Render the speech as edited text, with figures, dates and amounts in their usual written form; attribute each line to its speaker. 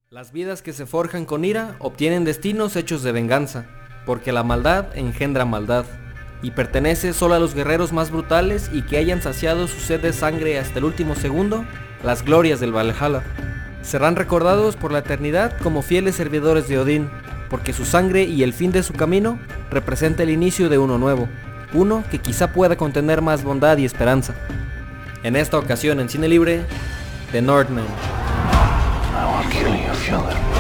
Speaker 1: Las vidas que se forjan con ira obtienen destinos hechos de venganza, porque la maldad engendra maldad, y pertenece solo a los guerreros más brutales y que hayan saciado su sed de sangre hasta el último segundo, las glorias del Valhalla. Serán recordados por la eternidad como fieles servidores de Odín, porque su sangre y el fin de su camino representa el inicio de uno nuevo, uno que quizá pueda contener más bondad y esperanza. En esta ocasión en Cine Libre, The Northman.
Speaker 2: I will kill you, Philip.